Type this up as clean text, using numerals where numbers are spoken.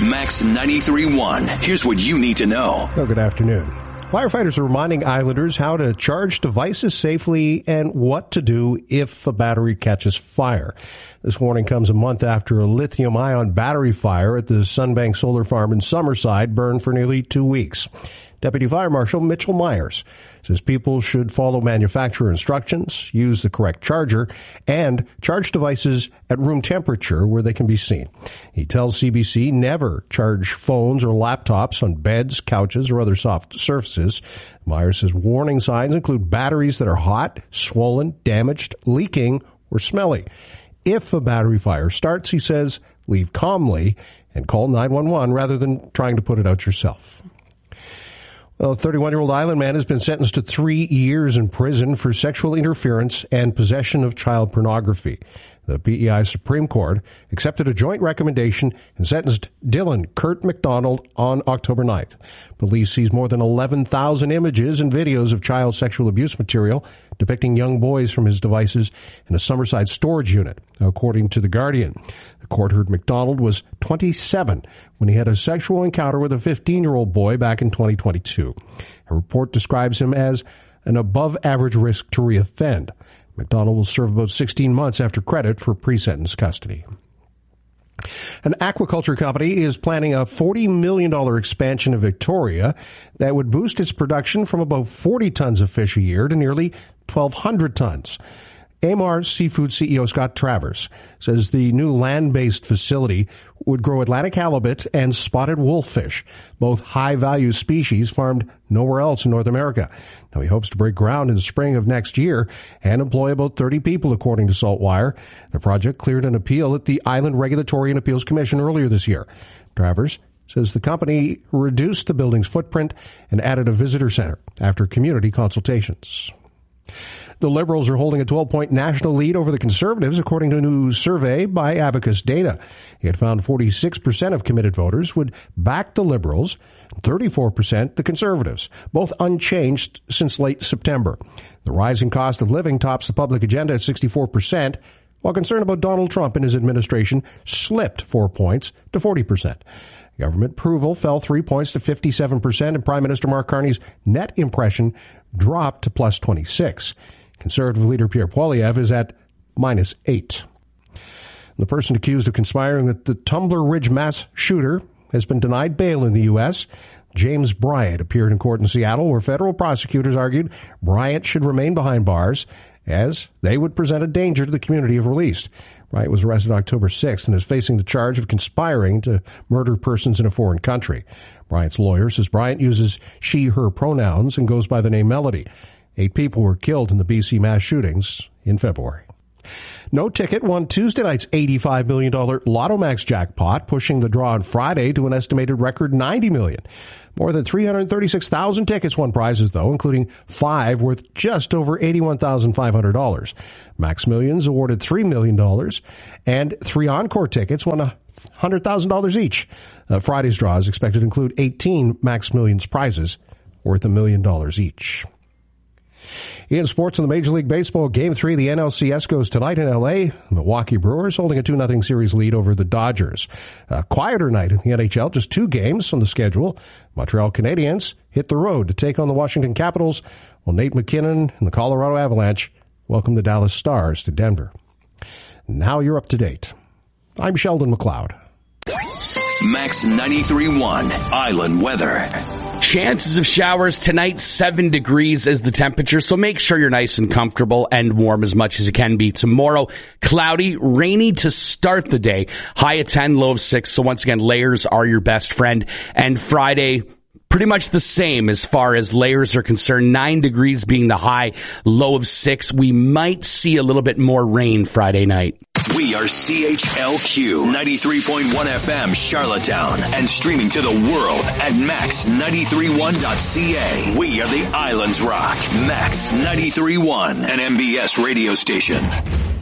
Max 93.1. Here's what you need to know. Well, good afternoon. Firefighters are reminding Islanders how to charge devices safely and what to do if a battery catches fire. This warning comes a month after a lithium-ion battery fire at the Sunbank Solar Farm in Summerside burned for nearly 2 weeks. Deputy Fire Marshal Mitchell Myers says people should follow manufacturer instructions, use the correct charger, and charge devices at room temperature where they can be seen. He tells CBC never charge phones or laptops on beds, couches, or other soft surfaces. Myers says warning signs include batteries that are hot, swollen, damaged, leaking, or smelly. If a battery fire starts, he says, leave calmly and call 911 rather than trying to put it out yourself. Well, a 31-year-old island man has been sentenced to 3 years in prison for sexual interference and possession of child pornography. The PEI Supreme Court accepted a joint recommendation and sentenced Dylan Kurt McDonald on October 9th. Police seized more than 11,000 images and videos of child sexual abuse material depicting young boys from his devices in a Summerside storage unit, according to The Guardian. The court heard McDonald was 27 when he had a sexual encounter with a 15-year-old boy back in 2022. A report describes him as an above-average risk to reoffend. McDonald will serve about 16 months after credit for pre-sentence custody. An aquaculture company is planning a $40 million expansion of Victoria that would boost its production from about 40 tons of fish a year to nearly 1,200 tons. Amar Seafood CEO Scott Travers says the new land-based facility would grow Atlantic halibut and spotted wolffish, both high-value species farmed nowhere else in North America. Now, he hopes to break ground in the spring of next year and employ about 30 people, according to Saltwire. The project cleared an appeal at the Island Regulatory and Appeals Commission earlier this year. Travers says the company reduced the building's footprint and added a visitor center after community consultations. The Liberals are holding a 12-point national lead over the Conservatives, according to a new survey by Abacus Data. It found 46% of committed voters would back the Liberals, 34% the Conservatives, both unchanged since late September. The rising cost of living tops the public agenda at 64%, while concern about Donald Trump and his administration slipped 4 points to 40%. Government approval fell 3 points to 57%, and Prime Minister Mark Carney's net impression dropped to plus 26. Conservative leader Pierre Poilievre is at minus 8. The person accused of conspiring with the Tumbler Ridge mass shooter has been denied bail in the U.S. James Bryant appeared in court in Seattle, where federal prosecutors argued Bryant should remain behind bars as they would present a danger to the community if released. Bryant was arrested October 6th and is facing the charge of conspiring to murder persons in a foreign country. Bryant's lawyer says Bryant uses she, her pronouns and goes by the name Melody. 8 people were killed in the BC mass shootings in February. No Ticket won Tuesday night's $85 million Lotto Max jackpot, pushing the draw on Friday to an estimated record $90 million. More than 336,000 tickets won prizes, though, including 5 worth just over $81,500. Max Millions awarded $3 million, and 3 Encore tickets won $100,000 each. Friday's draw is expected to include 18 Max Millions prizes worth $1 million each. In sports, in the Major League Baseball, Game 3 of the NLCS goes tonight in L.A. Milwaukee Brewers holding a 2-0 series lead over the Dodgers. A quieter night in the NHL, just 2 games on the schedule. Montreal Canadiens hit the road to take on the Washington Capitals, while Nate McKinnon and the Colorado Avalanche welcome the Dallas Stars to Denver. Now you're up to date. I'm Sheldon McLeod. Max 93.1 Island Weather. Chances of showers tonight, 7 degrees is the temperature, so make sure you're nice and comfortable and warm as much as you can be. Tomorrow, cloudy, rainy to start the day, high of 10, low of 6, so once again, layers are your best friend. And Friday, pretty much the same as far as layers are concerned, 9 degrees being the high, low of 6. We might see a little bit more rain Friday night. We are CHLQ 93.1 FM Charlottetown and streaming to the world at max931.ca. We are the Islands Rock, Max 93.1, an MBS radio station.